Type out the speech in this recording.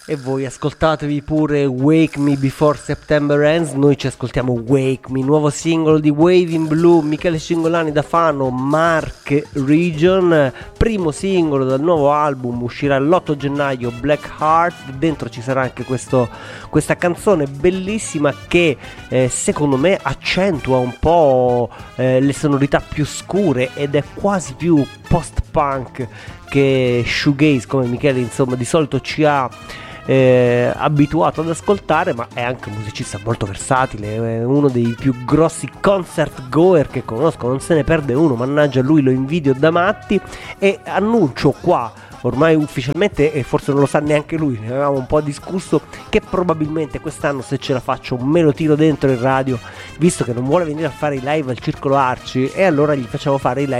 E voi ascoltatevi pure Wake Me Before September Ends. Noi ci ascoltiamo Wake Me, nuovo singolo di Waving Blue, Michele Cingolani da Fano, Marche Region, primo singolo dal nuovo album, uscirà l'8 gennaio, Black Heart. Dentro ci sarà anche questa canzone bellissima che secondo me accentua un po' le sonorità più scure ed è quasi più post-punk che shoegaze, come Michele insomma di solito ci ha abituato ad ascoltare, ma è anche un musicista molto versatile, è uno dei più grossi concert goer che conosco, non se ne perde uno, mannaggia lui, lo invidio da matti. E annuncio qua ormai ufficialmente, e forse non lo sa neanche lui, ne avevamo un po' discusso, che probabilmente quest'anno, se ce la faccio, me lo tiro dentro in radio, visto che non vuole venire a fare i live al Circolo Arci, e allora gli facciamo fare i live